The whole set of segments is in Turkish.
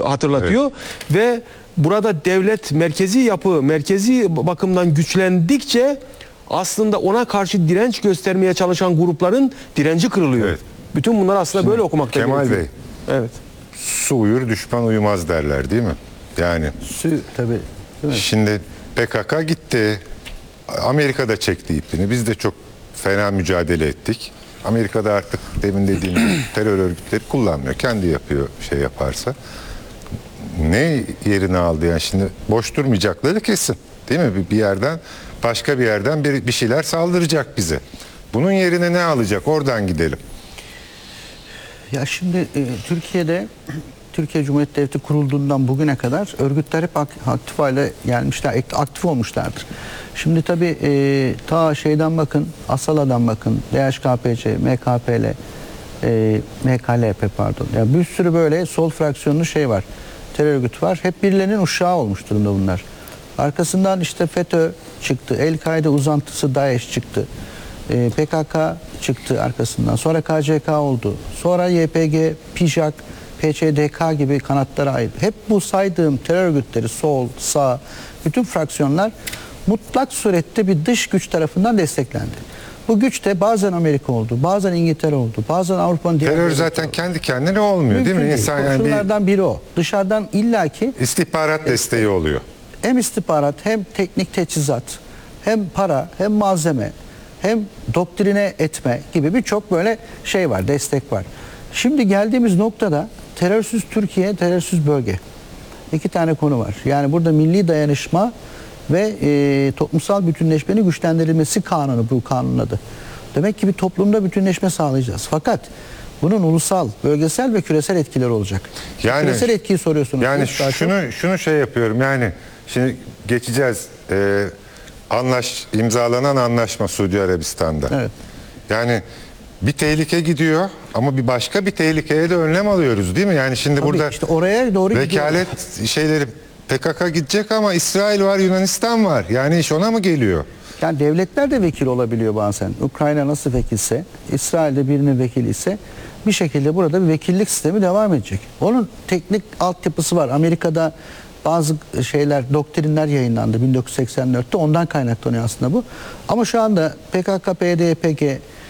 hatırlatıyor. Evet. Ve burada devlet merkezi yapı, merkezi bakımdan güçlendikçe aslında ona karşı direnç göstermeye çalışan grupların direnci kırılıyor. Evet. Bütün bunlar aslında şimdi böyle okumakta Kemal Bey, evet. Su uyur düşman uyumaz derler değil mi? Yani su tabii. Şimdi PKK gitti. Amerika da çekti ipini. Biz de çok fena mücadele ettik. Amerika'da artık demin dediğim terör örgütleri kullanmıyor. Kendi yapıyor şey yaparsa. Ne yerini aldı yani şimdi boş durmayacakları kesin. Değil mi? Bir yerden başka bir yerden bir şeyler saldıracak bize. Bunun yerine ne alacak? Oradan gidelim. Ya şimdi Türkiye'de Türkiye Cumhuriyeti Devleti kurulduğundan bugüne kadar örgütler hep aktif hale gelmişler, aktif olmuşlardır. Şimdi tabii ta şeyden bakın, ASALA'dan bakın, DHKPC, MKPL, MKLP pardon. Ya bir sürü böyle sol fraksiyonlu şey var. Terör örgütü var. Hep birilerinin uşağı olmuş durumda bunlar. Arkasından işte FETÖ çıktı. El-Kaide uzantısı DAEŞ çıktı. PKK çıktı arkasından. Sonra KCK oldu. Sonra YPG, PJAK, PÇDK gibi kanatlara ait. Hep bu saydığım terör örgütleri sol, sağ, bütün fraksiyonlar mutlak surette bir dış güç tarafından desteklendi. Bu güç de bazen Amerika oldu, bazen İngiltere oldu, bazen Avrupa'nın diğer terör zaten kendi kendine olmuyor mümkün değil mi? İnsan yani şunlardan biri o. Dışarıdan illaki istihbarat desteği oluyor. Hem istihbarat, hem teknik teçhizat, hem para, hem malzeme, hem doktrine etme gibi birçok böyle şey var, destek var. Şimdi geldiğimiz noktada terörsüz Türkiye, terörsüz bölge. İki tane konu var. Yani burada milli dayanışma ve toplumsal bütünleşmenin güçlendirilmesi kanunu, bu kanunun adı. Demek ki bir toplumda bütünleşme sağlayacağız. Fakat bunun ulusal, bölgesel ve küresel etkileri olacak. Yani küresel etkiyi soruyorsunuz. Yani şunu şey yapıyorum. Yani şimdi geçeceğiz. İmzalanan anlaşma Suudi Arabistan'da. Evet. Yani bir tehlike gidiyor ama bir başka bir tehlikeye de önlem alıyoruz değil mi? Yani şimdi tabii burada işte oraya doğru vekalet gidiyor. Şeyleri PKK gidecek ama İsrail var, Yunanistan var. Yani iş ona mı geliyor? Yani devletler de vekil olabiliyor bazen. Ukrayna nasıl vekilse, İsrail'de birinin vekili ise bir şekilde burada bir vekillik sistemi devam edecek. Onun teknik altyapısı var. Amerika'da bazı şeyler, doktrinler yayınlandı 1984'te. Ondan kaynaklanıyor aslında bu. Ama şu anda PKK, PYD, YPG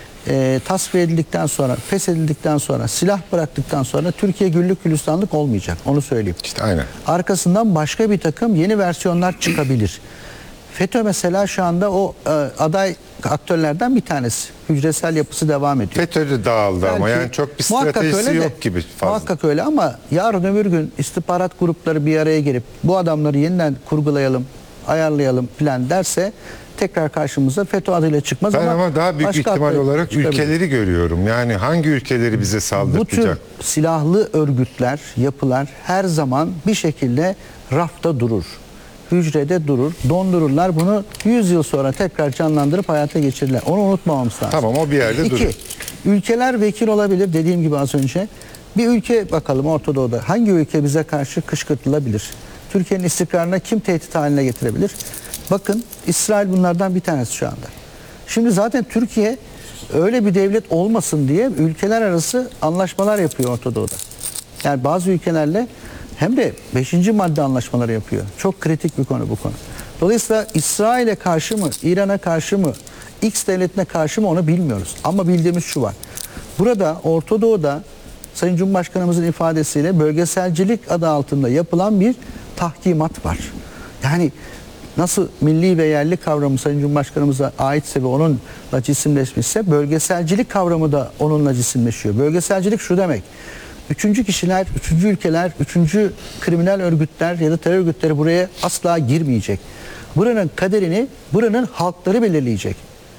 tasfiye edildikten sonra, feshedildikten sonra, silah bıraktıktan sonra Türkiye güllük gülistanlık olmayacak. Onu söyleyeyim. İşte aynen. Arkasından başka bir takım yeni versiyonlar çıkabilir. FETÖ mesela şu anda o aday aktörlerden bir tanesi. Hücresel yapısı devam ediyor. FETÖ de dağıldı belki, ama yani çok bir stratejisi yok gibi fazla. Muhakkak öyle ama yarın öbür gün istihbarat grupları bir araya gelip bu adamları yeniden kurgulayalım, ayarlayalım falan derse tekrar karşımıza FETÖ adıyla çıkmaz ama daha büyük ihtimal olarak ülkeleri görüyorum. Yani hangi ülkeleri bize saldırtacak? Bu tür silahlı örgütler, yapılar her zaman bir şekilde rafta durur. Hücrede durur, dondururlar. Bunu 100 yıl sonra tekrar canlandırıp hayata geçirirler. Onu unutmamamız lazım. Tamam, o bir yerde durur. Ülkeler vekil olabilir dediğim gibi az önce. Bir ülke bakalım Orta Doğu'da hangi ülke bize karşı kışkırtılabilir? Türkiye'nin istikrarına kim tehdit haline getirebilir? Bakın İsrail bunlardan bir tanesi şu anda. Şimdi zaten Türkiye öyle bir devlet olmasın diye ülkeler arası anlaşmalar yapıyor Orta Doğu'da. Yani bazı ülkelerle hem de 5. madde anlaşmaları yapıyor. Çok kritik bir konu bu konu. Dolayısıyla İsrail'e karşı mı, İran'a karşı mı, X devletine karşı mı onu bilmiyoruz. Ama bildiğimiz şu var. Burada Orta Doğu'da Sayın Cumhurbaşkanımızın ifadesiyle bölgeselcilik adı altında yapılan bir tahkimat var. Yani nasıl milli ve yerli kavramı Sayın Cumhurbaşkanımıza aitse ve onunla cisimleşmişse bölgeselcilik kavramı da onunla cisimleşiyor. Bölgeselcilik şu demek. Üçüncü kişiler, üçüncü ülkeler, üçüncü kriminal örgütler ya da terör örgütleri buraya asla girmeyecek. Buranın kaderini, buranın halkları belirleyecek.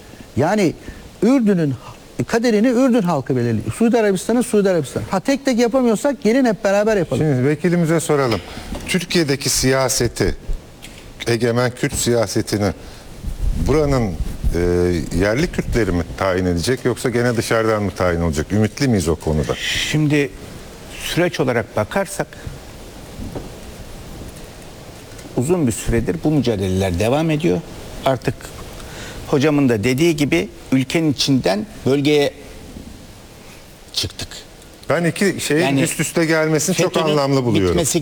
Yani Ürdün'ün kaderini Ürdün halkı belirliyor. Suudi Arabistan'ın Suudi Arabistan. Ha tek tek yapamıyorsak gelin hep beraber yapalım. Şimdi vekilimize soralım. Türkiye'deki siyaseti, egemen Kürt siyasetini buranın yerli Kürtleri mi tayin edecek yoksa gene dışarıdan mı tayin olacak? Ümitli miyiz o konuda? Şimdi süreç olarak bakarsak uzun bir süredir bu mücadeleler devam ediyor. Artık hocamın da dediği gibi ülkenin içinden bölgeye çıktık. Ben iki şeyin üst üste gelmesini çok anlamlı buluyorum.